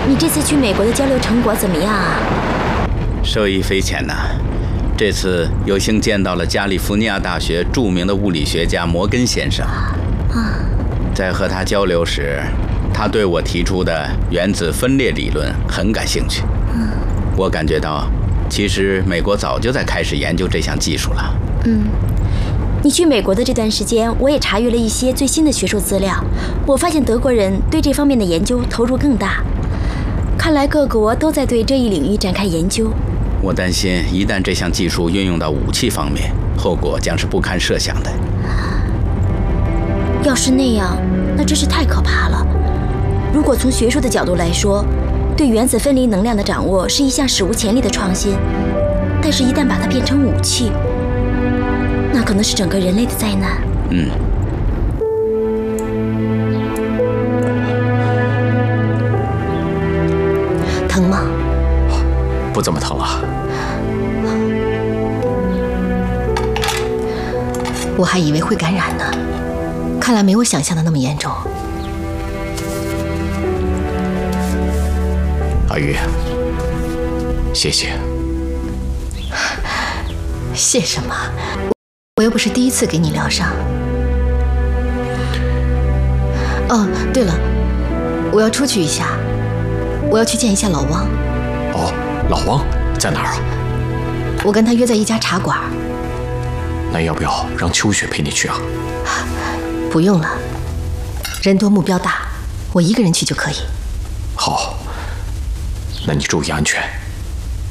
你这次去美国的交流成果怎么样啊？ 受益匪浅呐。这次有幸见到了加利福尼亚大学著名的物理学家摩根先生。在和他交流时，他对我提出的原子分裂理论很感兴趣。我感觉到，其实美国早就在开始研究这项技术了。 你去美国的这段时间，我也查阅了一些最新的学术资料。我发现德国人对这方面的研究投入更大。看来各国都在对这一领域展开研究。 我担心，一旦这项技术运用到武器方面，后果将是不堪设想的。 要是那样，那真是太可怕了。如果从学术的角度来说，对原子分离能量的掌握是一项史无前例的创新，但是一旦把它变成武器，那可能是整个人类的灾难。疼吗？ 不怎么疼了。 我还以为会感染呢，看来没我想象的那么严重。 阿玉，谢谢。 谢什么？我又不是第一次给你疗伤。哦，对了，我要出去一下，我要去见一下老汪。 哦，老汪在哪儿啊？ 我跟他约在一家茶馆。 那要不要让秋雪陪你去啊？ 不用了，人多目标大，我一个人去就可以。 好，那你注意安全。